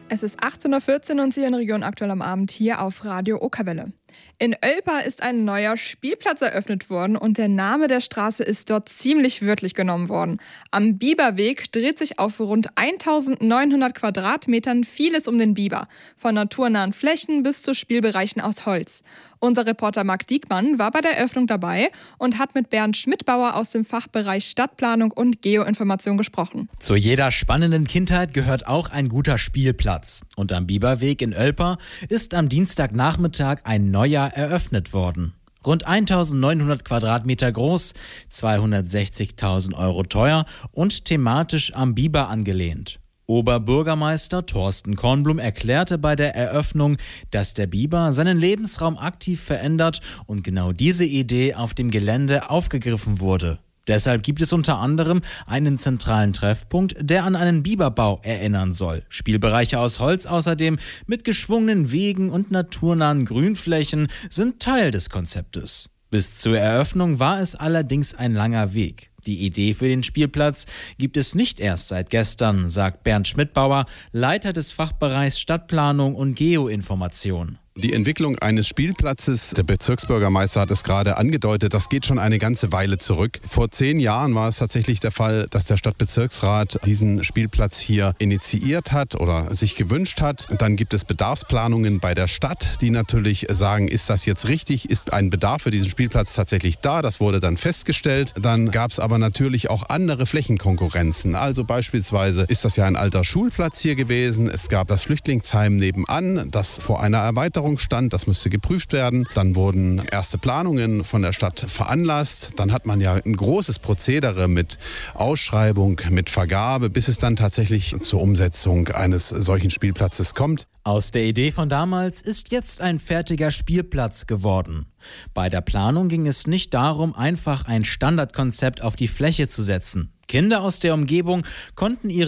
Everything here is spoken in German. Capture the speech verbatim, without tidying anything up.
Es ist achtzehn Uhr vierzehn und Sie in Region Aktuell am Abend hier auf Radio Okerwelle. In Oelpa ist ein neuer Spielplatz eröffnet worden und der Name der Straße ist dort ziemlich wörtlich genommen worden. Am Biberweg dreht sich auf rund eintausendneunhundert Quadratmetern vieles um den Biber. Von naturnahen Flächen bis zu Spielbereichen aus Holz. Unser Reporter Marc Diekmann war bei der Eröffnung dabei und hat mit Bernd Schmidbauer aus dem Fachbereich Stadtplanung und Geoinformation gesprochen. Zu jeder spannenden Kindheit gehört auch ein guter Spielplatz. Und am Biberweg in Oelpa ist am Dienstagnachmittag ein neuer eröffnet worden. Rund eintausendneunhundert Quadratmeter groß, zweihundertsechzigtausend Euro teuer und thematisch am Biber angelehnt. Oberbürgermeister Thorsten Kornblum erklärte bei der Eröffnung, dass der Biber seinen Lebensraum aktiv verändert und genau diese Idee auf dem Gelände aufgegriffen wurde. Deshalb gibt es unter anderem einen zentralen Treffpunkt, der an einen Biberbau erinnern soll. Spielbereiche aus Holz außerdem mit geschwungenen Wegen und naturnahen Grünflächen sind Teil des Konzeptes. Bis zur Eröffnung war es allerdings ein langer Weg. Die Idee für den Spielplatz gibt es nicht erst seit gestern, sagt Bernd Schmidbauer, Leiter des Fachbereichs Stadtplanung und Geoinformation. Die Entwicklung eines Spielplatzes, der Bezirksbürgermeister hat es gerade angedeutet, das geht schon eine ganze Weile zurück. Vor zehn Jahren war es tatsächlich der Fall, dass der Stadtbezirksrat diesen Spielplatz hier initiiert hat oder sich gewünscht hat. Dann gibt es Bedarfsplanungen bei der Stadt, die natürlich sagen, ist das jetzt richtig, ist ein Bedarf für diesen Spielplatz tatsächlich da? Das wurde dann festgestellt. Dann gab es aber natürlich auch andere Flächenkonkurrenzen. Also beispielsweise ist das ja ein alter Schulplatz hier gewesen. Es gab das Flüchtlingsheim nebenan, das vor einer Erweiterung stand, das müsste geprüft werden. Dann wurden erste Planungen von der Stadt veranlasst. Dann hat man ja ein großes Prozedere mit Ausschreibung, mit Vergabe, bis es dann tatsächlich zur Umsetzung eines solchen Spielplatzes kommt. Aus der Idee von damals ist jetzt ein fertiger Spielplatz geworden. Bei der Planung ging es nicht darum, einfach ein Standardkonzept auf die Fläche zu setzen. Kinder aus der Umgebung konnten ihre